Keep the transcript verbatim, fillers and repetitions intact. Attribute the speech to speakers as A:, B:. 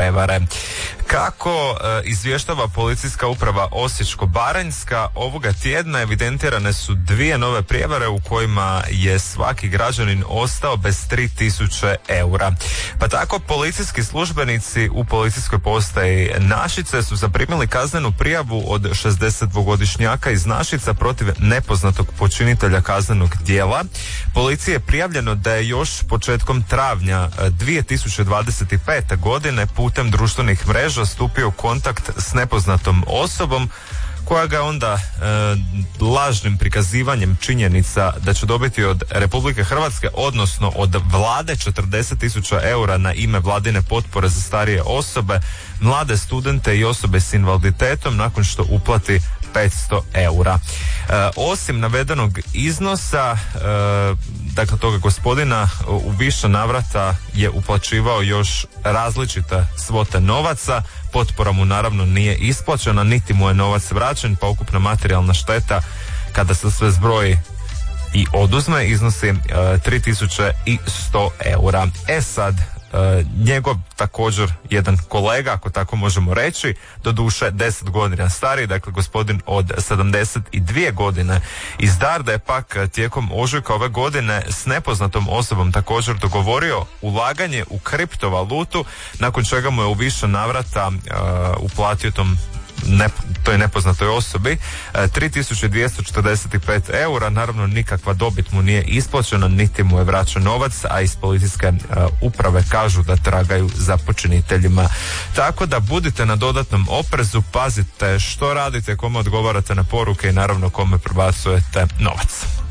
A: prevare. Kako e, izvještava policijska uprava Osječko-baranjska, ovoga tjedna evidentirane su dvije nove prijevare u kojima je svaki građanin ostao bez tri tisuće eura. Pa tako policijski službenici u policijskoj postaji Našice su zaprimili kaznenu prijavu od šezdesetdvogodišnjaka iz Našica protiv nepoznatog počinitelja kaznenog djela. Policiji je prijavljeno da je još početkom travnja dvije tisuće dvadeset pete. godine putem društvenih mreža stupio u kontakt s nepoznatom osobom koja ga onda e, lažnim prikazivanjem činjenica da će dobiti od Republike Hrvatske, odnosno od vlade, četrdeset tisuća eura na ime vladine potpore za starije osobe, mlade studente i osobe s invaliditetom nakon što uplati petsto eura. E, osim navedenog iznosa, e, dakle toga gospodina u više navrata je uplaćivao još različite svote novaca. Potpora mu naravno nije isplaćena, niti mu je novac vraćen, pa ukupna materijalna šteta kada se sve zbroji i oduzme iznosi e, tri tisuće sto eura. E sad, e, njegov također jedan kolega, ako tako možemo reći, doduše deset godina stariji, dakle gospodin od sedamdeset dvije godine iz Darda je pak tijekom ožujka ove godine s nepoznatom osobom također dogovorio ulaganje u kriptovalutu, nakon čega mu je u više navrata uh, uplatio tom Ne, toj nepoznatoj osobi tri tisuće dvjesto četrdeset pet eura. Naravno nikakva dobit mu nije isplaćena, niti mu je vraćen novac, a iz policijske uh, uprave kažu da tragaju za počiniteljima. Tako da budite na dodatnom oprezu, pazite što radite, kome odgovarate na poruke i naravno kome prebacujete novac.